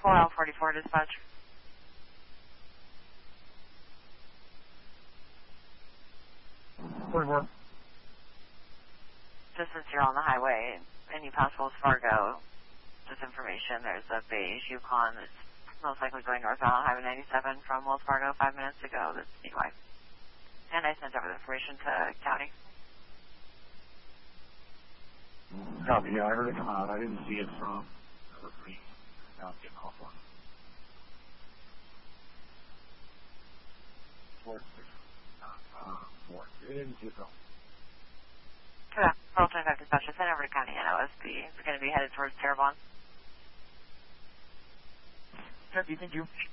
4L44 dispatch. Just since you're on the highway and you pass Wells Fargo, just information, there's a beige Yukon that's most likely going northbound on Highway 97 from Wells Fargo 5 minutes ago. That's CY. And I sent over the information to county. Copy, yeah, I heard it come out. I didn't see it from number 3. Now I'm getting off one. 4, 6, 4. It didn't see it though. Okay, Pearl 25 dispatch, I sent over to county and OSB. It's going to be headed towards Terrebonne. Copy, thank you.